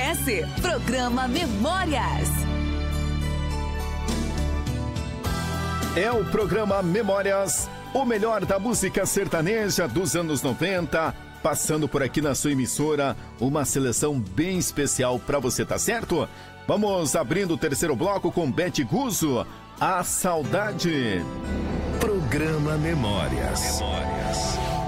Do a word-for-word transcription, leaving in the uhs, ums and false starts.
oferece Programa Memórias. É o programa Memórias, o melhor da música sertaneja dos anos noventa, passando por aqui na sua emissora, uma seleção bem especial para você, tá certo? Vamos abrindo o terceiro bloco com Beth Guzzo, A Saudade. Programa Memórias. Memórias.